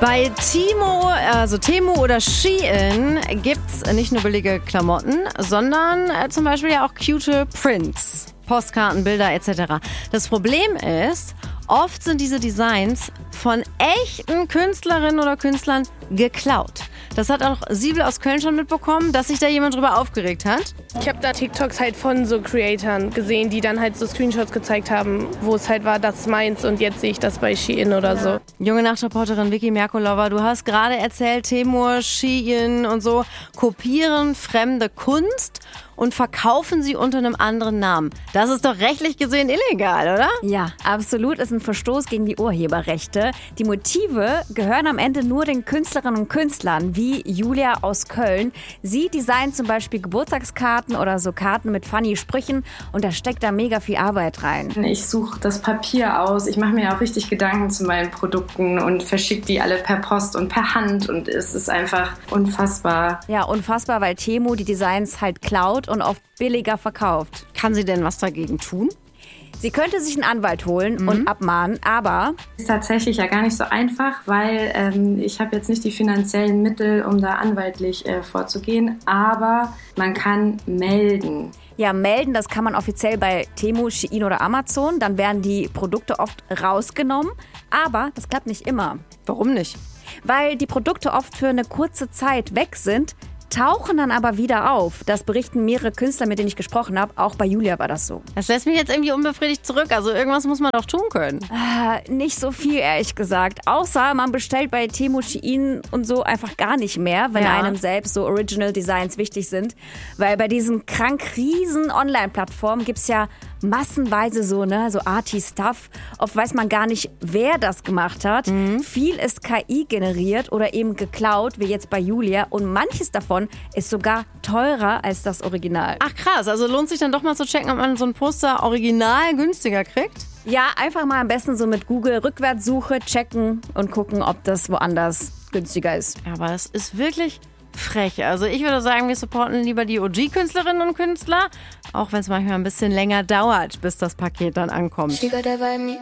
Bei Temu oder Shein gibt's nicht nur billige Klamotten, sondern zum Beispiel ja auch cute Prints, Postkarten, Bilder etc. Das Problem ist, oft sind diese Designs von echten Künstlerinnen oder Künstlern geklaut. Das hat auch Siebel aus Köln schon mitbekommen, dass sich da jemand drüber aufgeregt hat. Ich habe da TikToks halt von so Creatoren gesehen, die dann halt so Screenshots gezeigt haben, wo es halt war, das ist meins und jetzt sehe ich das bei Shein oder so. Junge Nachtreporterin Vicky Merkulova, du hast gerade erzählt, Temu, Shein und so kopieren fremde Kunst und verkaufen sie unter einem anderen Namen. Das ist doch rechtlich gesehen illegal, oder? Ja, absolut. Ist ein Verstoß gegen die Urheberrechte. Die Motive gehören am Ende nur den Künstlerinnen und Künstlern, wie Julia aus Köln. Sie designt zum Beispiel Geburtstagskarten oder so Karten mit funny Sprüchen und da steckt da mega viel Arbeit rein. Ich suche das Papier aus. Ich mache mir auch richtig Gedanken zu meinen Produkten und verschicke die alle per Post und per Hand und es ist einfach unfassbar. Ja, unfassbar, weil Temu die Designs halt klaut und oft billiger verkauft. Kann sie denn was dagegen tun? Sie könnte sich einen Anwalt holen und abmahnen, aber Ist tatsächlich ja gar nicht so einfach, weil ich habe jetzt nicht die finanziellen Mittel, um da anwaltlich vorzugehen, aber man kann melden. ja, melden, das kann man offiziell bei Temu, Shein oder Amazon. Dann werden die Produkte oft rausgenommen, aber das klappt nicht immer. Warum nicht? Weil die Produkte oft für eine kurze Zeit weg sind, tauchen dann aber wieder auf. Das berichten mehrere Künstler, mit denen ich gesprochen habe. Auch bei Julia war das so. Das lässt mich jetzt irgendwie unbefriedigt zurück. Also irgendwas muss man doch tun können. Nicht so viel, ehrlich gesagt. Außer man bestellt bei Temu, Shein und so einfach gar nicht mehr, wenn einem selbst so Original Designs wichtig sind. Weil bei diesen krank riesen Online-Plattformen gibt es ja massenweise so Arty-Stuff. Oft weiß man gar nicht, wer das gemacht hat. Viel ist KI generiert oder eben geklaut, wie jetzt bei Julia. Und manches davon ist sogar teurer als das Original. Ach krass, also lohnt sich dann doch mal zu checken, ob man so ein Poster original günstiger kriegt? Ja, einfach mal am besten so mit Google Rückwärtssuche checken und gucken, ob das woanders günstiger ist. Ja, aber das ist wirklich frech. Also ich würde sagen, wir supporten lieber die OG-Künstlerinnen und Künstler, auch wenn es manchmal ein bisschen länger dauert, bis das Paket dann ankommt. She got that vibe me.